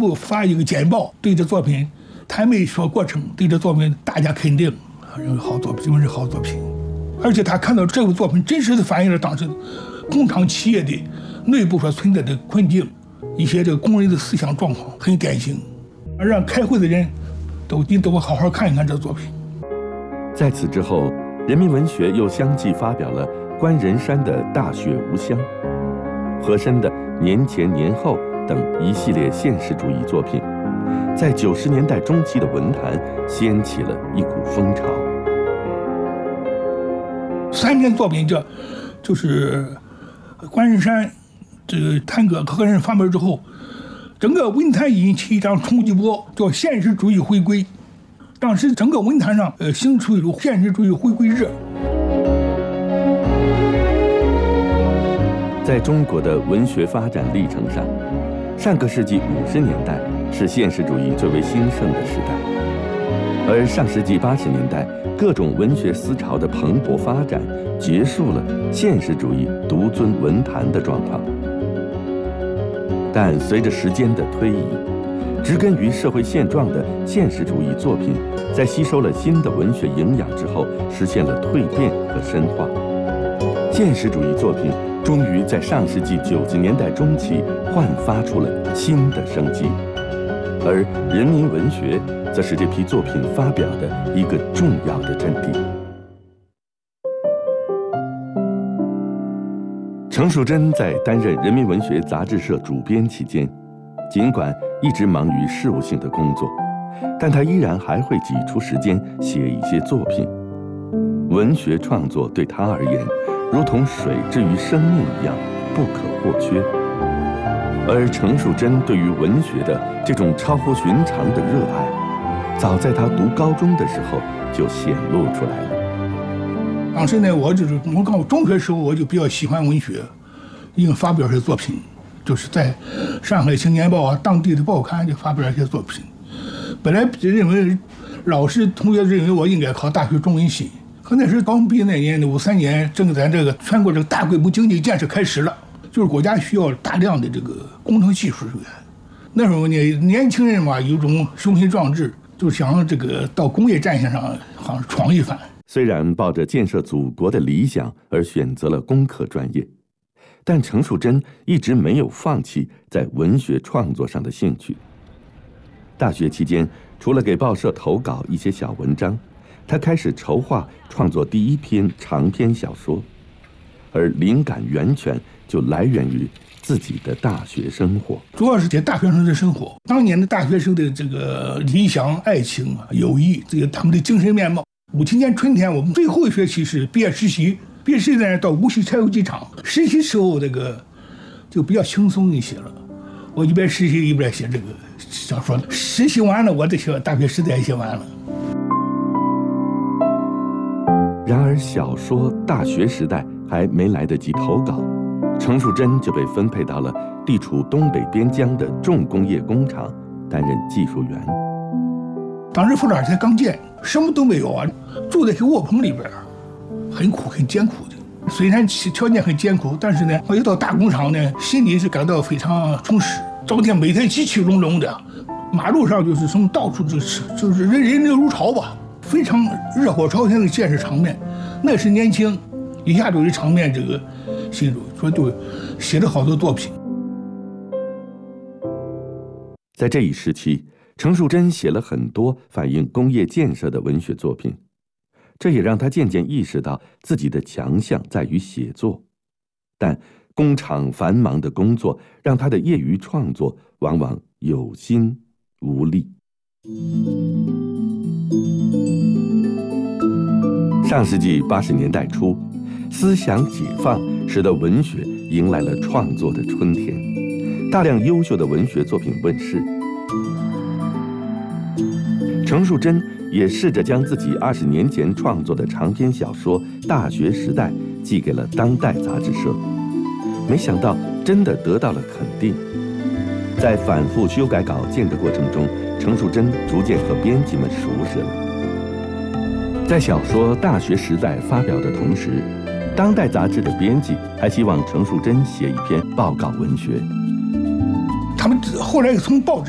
部发一个简报，对这作品谈美说过程，对这作品大家肯定，认为好作品，认为是好作品。而且他看到这部作品真实的反映了当时工厂企业的内部所存在的困境，一些这个工人的思想状况，很感性，让开会的人都好好看一看这作品。 在此之后，人民文学又相继发表了关人山的《大雪无香》、和珅的《年前年后》等一系列现实主义作品，在90年代中期的文坛掀起了一股风潮。 3篇作品，就是关人山这个探戈和人发表之后，整个文坛引起一场冲击波，叫现实主义回归。当时整个文坛上兴出一种现实主义回归热。 在中国的文学发展历程上，上个世纪50年代是现实主义最为兴盛的时代，而上世纪80年代各种文学思潮的蓬勃发展，结束了现实主义独尊文坛的状况。但随着时间的推移，植根于社会现状的现实主义作品，在吸收了新的文学营养之后，实现了蜕变和深化。现实主义作品终于在上世纪90年代中期焕发出了新的生机，而人民文学则是这批作品发表的一个重要的阵地。程树珍在担任人民文学杂志社主编期间，尽管一直忙于事务性的工作，但他依然还会挤出时间写一些作品。文学创作对他而言，如同水之于生命一样不可或缺。而程树珍对于文学的这种超乎寻常的热爱，早在他读高中的时候就显露出来了。 当时呢，我刚中学时候我就比较喜欢文学，因为发表一些作品，就是在上海青年报啊当地的报刊就发表一些作品。本来认为老师同学认为我应该考大学中文系，可那时刚毕业那年的53年，正咱这个全国这个大规模经济建设开始了，就是国家需要大量的这个工程技术人员。那时候呢，年轻人嘛有种雄心壮志，就想这个到工业战线上好像闯一番。 虽然抱着建设祖国的理想而选择了工科专业，但程树珍一直没有放弃在文学创作上的兴趣。大学期间，除了给报社投稿一些小文章，他开始筹划创作第一篇长篇小说，而灵感源泉就来源于自己的大学生活， 主要是写大学生的生活。当年的大学生的这个理想、爱情、友谊，这个他们的精神面貌。57年春天，我们最后一学期是毕业实习，毕业实习呢到无锡柴油机厂实习时候，这个就比较轻松一些了。我一边实习一边写这个小说，实习完了，我的大学时代也写完了。 然而，小说《大学时代》还没来得及投稿，程树珍就被分配到了地处东北边疆的重工业工厂担任技术员。 当时副厂才刚建，什么都没有啊，住在一个卧棚里边，很苦很艰苦的。虽然条件很艰苦，但是呢，我一到大工厂呢，心里是感到非常充实。早天每天机器隆隆的，马路上就是从到处就是人流如潮吧，非常热火朝天的建设场面。那时年轻，一下就有场面这个心中，说就写了好多作品。 在这一时期，程树珍写了很多反映工业建设的文学作品，这也让他渐渐意识到自己的强项在于写作。但工厂繁忙的工作让他的业余创作往往有心无力。上世纪80年代初，思想解放使得文学迎来了创作的春天，大量优秀的文学作品问世。程树珍也试着将自己20年前创作的长篇小说《大学时代》寄给了《当代》杂志社，没想到真的得到了肯定。在反复修改稿件的过程中，程树珍逐渐和编辑们熟识了。在小说《大学时代》发表的同时，《当代》杂志的编辑还希望程树珍写一篇报告文学。 他们后来从报纸